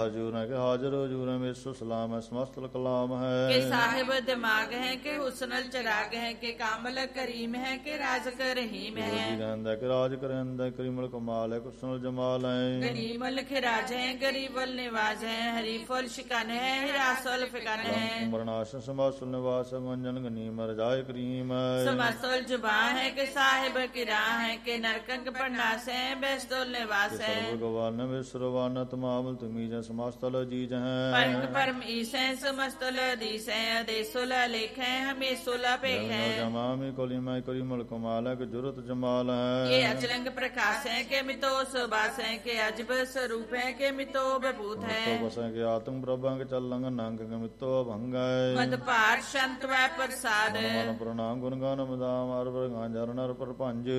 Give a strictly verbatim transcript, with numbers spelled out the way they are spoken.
हजूर है के हाजर हजूर है विश्व सलाम है समस्त कलाम है के साहिब दिमाग है के हुस्नल चराग है के कामल करीम है के राजक रहीम है रहंदा के राज करंदा करीमल कमाल है कुसनल जमाल है गरीमल खिराज है गरीबल निवाज है हरीफुल शिकन है हिरासुल फिकन है उमरनाश समासुल निवास मंजन गनीम रजाए करीम है समासुल जुबा है के साहिब किरा है के नरकंक पन्नास है बेस्तुल निवास है भगवान विश्ववान तमाम तुमी जैसे समस्तल जीज हैं परम परम ईस हैं समस्तल अधीस हैं अदेसुल लेख हैं हमेशुल पेख हैं जमामी कोलिमा करीमल कमाल है के जुरत जमाल है ये अचलंग प्रकाश है के मितो सुबास है के अजब स्वरूप है के मितो बभूत है बस है के आत्म प्रभा के चलंग नंग के मितो भंग है मद पार संत व प्रसाद मन प्रणाम गुणगान मदाम अर पर गांजर नर पर पंज